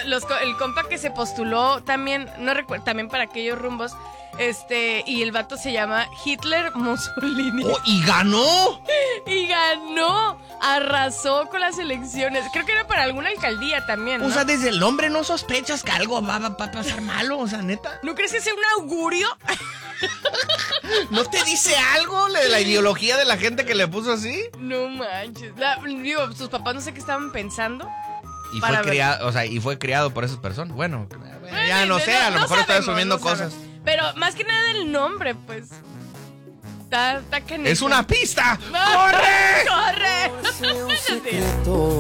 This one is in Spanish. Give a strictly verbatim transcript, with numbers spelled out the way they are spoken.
los, el compa que se postuló también, no recuerdo, también para aquellos rumbos, este, y el vato se llama Hitler Mussolini. Oh, ¿y ganó? Y ganó, arrasó con las elecciones. Creo que era para alguna alcaldía también, ¿no? O sea, desde el nombre no sospechas que algo va, va, va a pasar malo, o sea, neta. ¿No crees que sea un augurio? ¿No te dice algo de la ideología de la gente que le puso así? No manches. La- digo, sus papás no sé qué estaban pensando. Y Para fue ver. criado, o sea, y fue criado por esas personas. Bueno, Bueno, ya no sé, a lo mejor estoy sabemos, asumiendo no cosas. sabemos. Pero más que nada el nombre, pues. Está, está canijo. ¡Es una pista! ¡Corre! ¡Corre! ¡Corre!